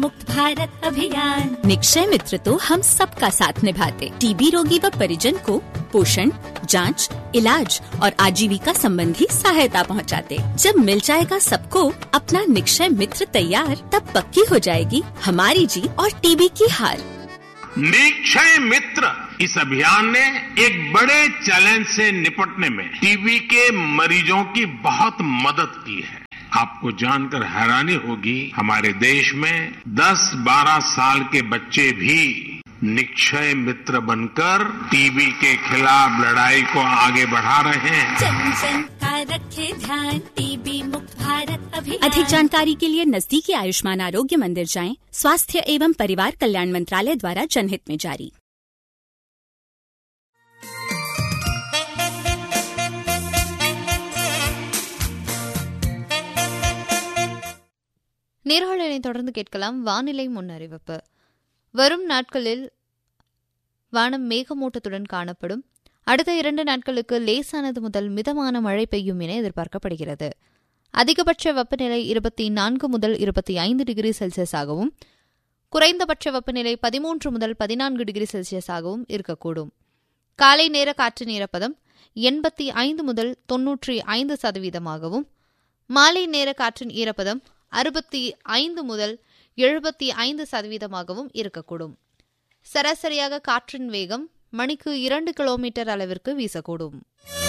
मुक्त भारत अभियान। निक्षय मित्र तो हम सबका साथ निभाते। टीबी रोगी व परिजन को पोषण, जांच, इलाज और आजीविका संबंधी सहायता पहुंचाते। जब मिल जाएगा सबको अपना निक्षय मित्र तैयार, तब पक्की हो जाएगी हमारी जीत और टीबी की हार। निक्षय मित्र इस अभियान ने एक बड़े चैलेंज से निपटने में टीबी के मरीजों की बहुत मदद की है। आपको जानकर हैरानी होगी, हमारे देश में 10-12 साल के बच्चे भी निक्षय मित्र बनकर टीबी के खिलाफ लड़ाई को आगे बढ़ा रहे हैं। जन जन का रखे ध्यान, टीबी मुक्त भारत अभियान। अधिक जानकारी के लिए नजदीकी आयुष्मान आरोग्य मंदिर जाएं। स्वास्थ्य एवं परिवार कल्याण मंत्रालय द्वारा जनहित में जारी। நேர்காணலை தொடர்ந்து கேட்கலாம். வானிலை முன்னறிவிப்பு. வரும் நாட்களில் வானம் மேகமூட்டத்துடன் காணப்படும். அடுத்த 2 நாட்களுக்கு லேசானது முதல் மிதமான மழை பெய்யும் என எதிர்பார்க்கப்படுகிறது. அதிகபட்ச வெப்பநிலை 24 முதல் 25 டிகிரி செல்சியஸாகவும், குறைந்தபட்ச வெப்பநிலை 13 முதல் 14 டிகிரி செல்சியஸாகவும் இருக்கக்கூடும். காலை நேர காற்றின் ஈரப்பதம் 85 முதல் 95%, மாலை நேர காற்றின் ஈரப்பதம் 65 முதல் 75% இருக்கக்கூடும். சராசரியாக காற்றின் வேகம் மணிக்கு 2 கிலோமீட்டர் அளவிற்கு வீசக்கூடும்.